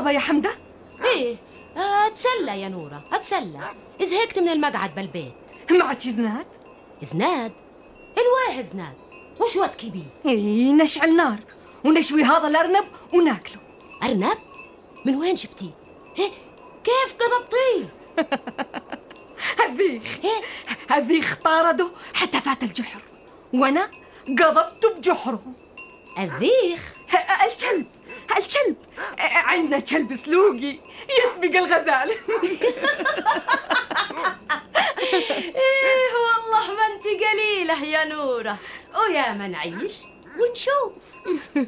يلا يا حمدة. ايه، اتسلى يا نورة اتسلى، زهقت من المقعد بالبيت. معك زناد؟ زناد؟ الواه زناد، وش ودك بيه؟ ايه، نشعل نار ونشوي هذا الأرنب وناكله. أرنب؟ من وين جبتيه؟ إيه؟ كيف قضبطيه؟ هذيخ طارده حتى فات الجحر، وانا قضبته بجحره. الذيخ؟ الكلب عندنا كلب سلوقي يسبق الغزال. ايه والله ما انت قليلة يا نورة، ويا ما نعيش ونشوف.